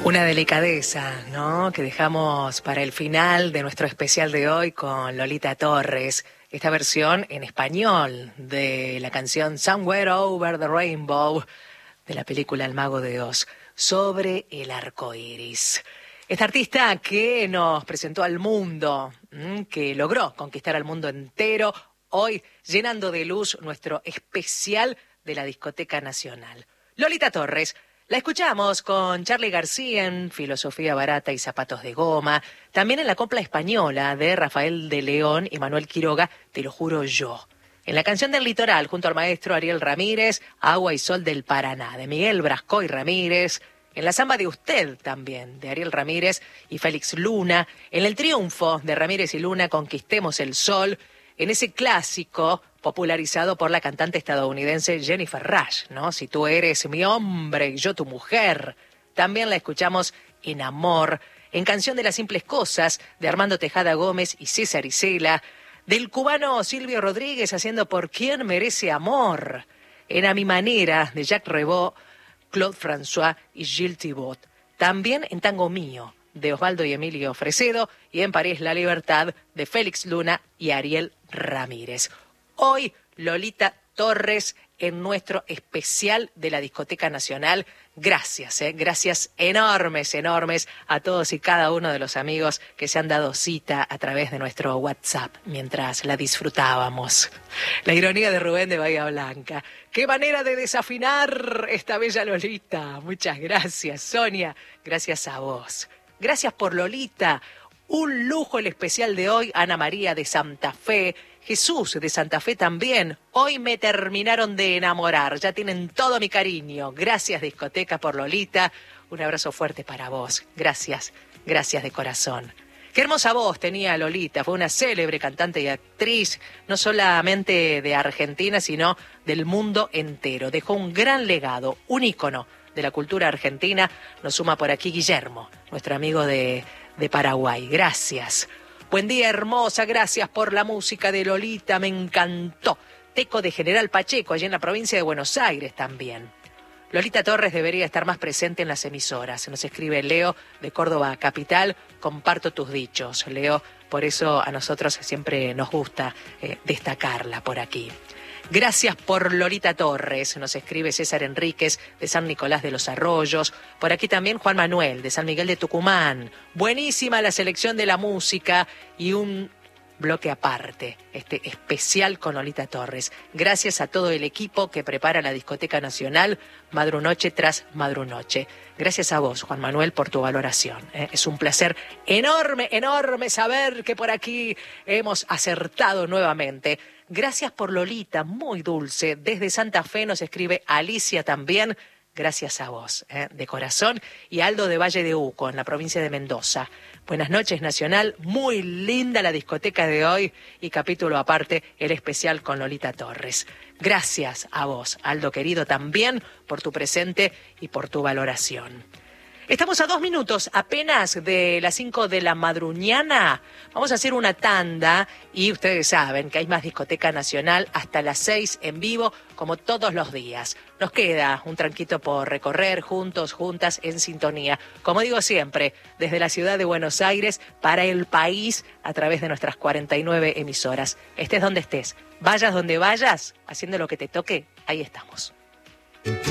Una delicadeza, ¿no?, que dejamos para el final de nuestro especial de hoy con Lolita Torres. Esta versión en español de la canción Somewhere Over the Rainbow de la película El Mago de Oz, sobre el arco iris. Esta artista que nos presentó al mundo, que logró conquistar al mundo entero, hoy llenando de luz nuestro especial de la Discoteca Nacional. Lolita Torres. La escuchamos con Charly García en Filosofía Barata y Zapatos de Goma, también en la copla española de Rafael de León y Manuel Quiroga, Te lo juro yo. En la canción del litoral, junto al maestro Ariel Ramírez, Agua y Sol del Paraná, de Miguel Brasco y Ramírez. En la samba de Usted también, de Ariel Ramírez y Félix Luna. En el triunfo de Ramírez y Luna, Conquistemos el Sol. En ese clásico popularizado por la cantante estadounidense Jennifer Rush, ¿no? Si tú eres mi hombre y yo tu mujer. También la escuchamos en Amor, en Canción de las Simples Cosas, de Armando Tejada Gómez y César Isela, del cubano Silvio Rodríguez haciendo Por Quién Merece Amor, en A Mi Manera, de Jacques Revaux, Claude François y Gilles Thibaut. También en Tango Mío, de Osvaldo y Emilio Fresedo, y en París La Libertad, de Félix Luna y Ariel Ramírez. Hoy, Lolita Torres en nuestro especial de la Discoteca Nacional. Gracias, gracias enormes a todos y cada uno de los amigos que se han dado cita a través de nuestro WhatsApp mientras la disfrutábamos. La ironía de Rubén de Bahía Blanca. ¡Qué manera de desafinar esta bella Lolita! Muchas gracias, Sonia. Gracias a vos. Gracias por Lolita. Un lujo el especial de hoy. Ana María de Santa Fe. Jesús de Santa Fe también. Hoy me terminaron de enamorar. Ya tienen todo mi cariño. Gracias, Discoteca, por Lolita. Un abrazo fuerte para vos. Gracias, gracias de corazón. Qué hermosa voz tenía Lolita. Fue una célebre cantante y actriz, no solamente de Argentina, sino del mundo entero. Dejó un gran legado, un ícono de la cultura argentina. Nos suma por aquí Guillermo, nuestro amigo de Paraguay. Gracias. Buen día, hermosa, gracias por la música de Lolita, me encantó. Teco de General Pacheco, allí en la provincia de Buenos Aires también. Lolita Torres debería estar más presente en las emisoras. Nos escribe Leo de Córdoba Capital, comparto tus dichos, Leo, por eso a nosotros siempre nos gusta destacarla por aquí. Gracias por Lolita Torres, nos escribe César Enríquez de San Nicolás de los Arroyos. Por aquí también Juan Manuel de San Miguel de Tucumán. Buenísima la selección de la música y un bloque aparte, este especial con Lolita Torres. Gracias a todo el equipo que prepara la Discoteca Nacional, madrunoche tras madrunoche. Gracias a vos, Juan Manuel, por tu valoración. Es un placer enorme saber que por aquí hemos acertado nuevamente. Gracias por Lolita, muy dulce. Desde Santa Fe nos escribe Alicia también. Gracias a vos, de corazón. Y Aldo de Valle de Uco, en la provincia de Mendoza. Buenas noches, Nacional. Muy linda la discoteca de hoy y capítulo aparte, el especial con Lolita Torres. Gracias a vos, Aldo querido, también por tu presente y por tu valoración. Estamos a 2 minutos apenas de las 5 de la madruñana. Vamos a hacer una tanda y ustedes saben que hay más Discoteca Nacional hasta las 6 en vivo, como todos los días. Nos queda un tranquito por recorrer juntos, juntas, en sintonía. Como digo siempre, desde la ciudad de Buenos Aires para el país a través de nuestras 49 emisoras. Estés donde estés, vayas donde vayas, haciendo lo que te toque, ahí estamos.